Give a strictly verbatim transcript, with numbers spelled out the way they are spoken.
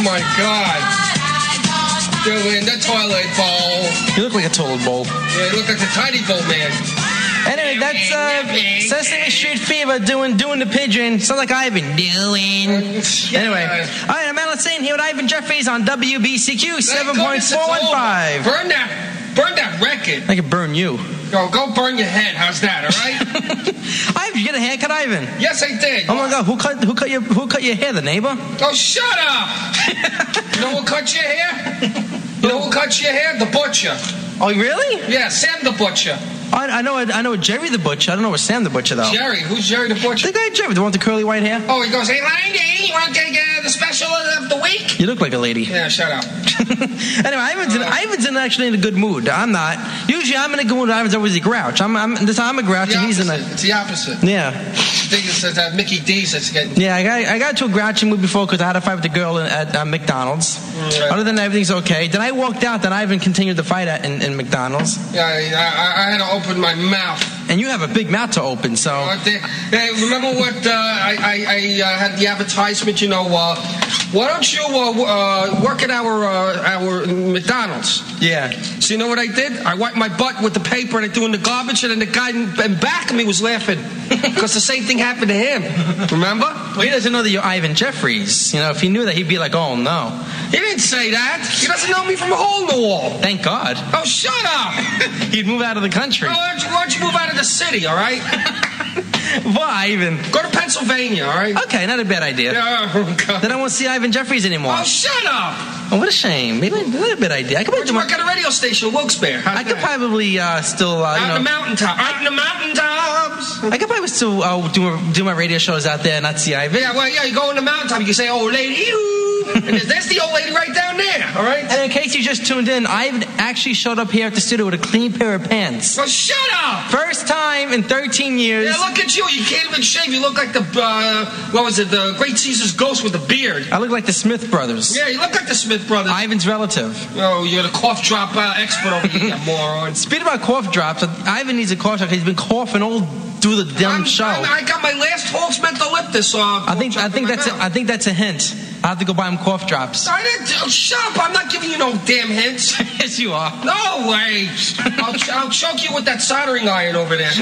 my God. You're in the toilet bowl. You look like a toilet bowl. Yeah, you look like the tiny bowl man. Anyway, that's uh, Sesame Street Fever doing doing the pigeon. Sounds like Ivan doing. Yeah. Anyway, all right, I'm Alan Sane here with Ivan Jeffries on W B C Q seven point four one five. Burn that, burn that record. I can burn you. Go, go burn your head. How's that? All right. Ivan, you get a haircut, Ivan? Yes, I did. Oh my God, who cut who cut your who cut your hair? The neighbor? Oh, shut up. You know who cut your hair? You know who cuts your hair? The butcher. Oh, really? Yeah, Sam the butcher. I, I know I know Jerry the Butcher. I don't know what Sam the Butcher, though. Jerry? Who's Jerry the Butcher? The guy Jerry, the one with the curly white hair. Oh, he goes, hey, lady, you want to get uh, the special of the week? You look like a lady. Yeah, shut up. Anyway, Ivan's, in, uh, Ivan's in actually in a good mood. I'm not. Usually I'm in a good mood. Ivan's always a grouch. I'm, I'm, this time I'm a grouch, and he's in a... It's the opposite. Yeah. I think it's that Mickey D's that's getting... Yeah, I got, I got to a grouchy mood before because I had a fight with the girl at uh, McDonald's. Right. Other than that, everything's okay. Then I walked out, then Ivan continued the fight at in, in McDonald's. Yeah, I, I, I had to open my mouth. And you have a big mouth to open, so... Uh, they, hey, remember what uh, I, I, I uh, had the advertisement, you know, uh, why don't you uh, uh, work at our uh, our McDonald's? Yeah. So you know what I did? I wiped my butt with the paper and I threw in the garbage, and then the guy in back of me was laughing because the same thing happened to him. Remember? Well, he doesn't know that you're Ivan Jeffries. You know, if he knew that, he'd be like, oh, no. He didn't say that. He doesn't know me from a hole in the wall. Thank God. Oh, shut up. He'd move out of the country. Oh, why don't you, why don't you move out of the city, all right? Why, Ivan? Go to Pennsylvania, all right? Okay, not a bad idea. Yeah, oh, God. Then I won't see Ivan Jeffries anymore. Oh, shut up. Oh, what a shame. Maybe not a bad idea. I could Why don't you work at a radio station in Wilkes-Barre? How's I could that? probably uh, still, uh, you out know... in the mountaintop. Out in the mountaintops. I could probably still uh, do, do my radio shows out there and not see Ivan. Yeah, well, yeah, you go in the mountaintop, you can say, old lady, you. And there's, there's the old lady right down there, all right? And in case you just tuned in, Ivan actually showed up here at the studio with a clean pair of pants. Well, shut up. First time in thirteen years. Yeah, look at you. You can't even shave. You look like the, uh, what was it, the Great Caesar's ghost with the beard. I look like the Smith brothers. Yeah, you look like the Smith brothers. Ivan's relative. Oh, you're the cough drop uh, expert over here, you moron. Speaking about cough drops, Ivan needs a cough drop. He's been coughing all through the damn I'm, show. I'm, I got my last Hawks mentholitis. Uh, I think I think that's a, I think that's a hint. I have to go buy him cough drops. I didn't, oh, shut up. I'm not giving you no damn hints. Yes, you are. No way. I'll, I'll choke you with that soldering iron over there.